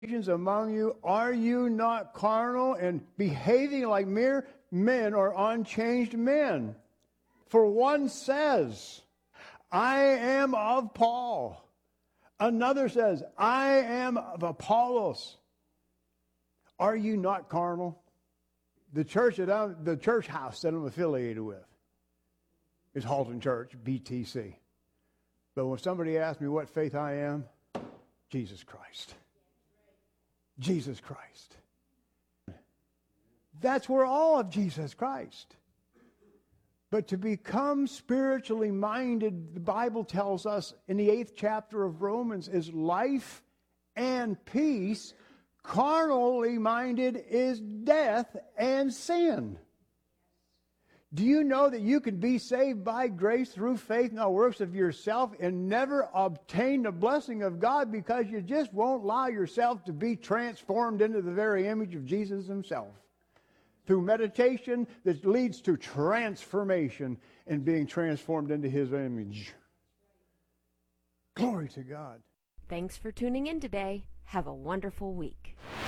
among you, are you not carnal and behaving like mere men or unchanged men? For one says, I am of Paul. Another says, I am of Apollos. Are you not carnal? The church house that I'm affiliated with is Halton Church, BTC. But when somebody asks me what faith I am, Jesus Christ. Jesus Christ. That's we're all of Jesus Christ. But to become spiritually minded, the Bible tells us in the 8th chapter of Romans, is life and peace. Carnally minded is death and sin. Do you know that you can be saved by grace through faith, not works of yourself, and never obtain the blessing of God because you just won't allow yourself to be transformed into the very image of Jesus himself? Through meditation that leads to transformation and being transformed into his image. Glory to God. Thanks for tuning in today. Have a wonderful week.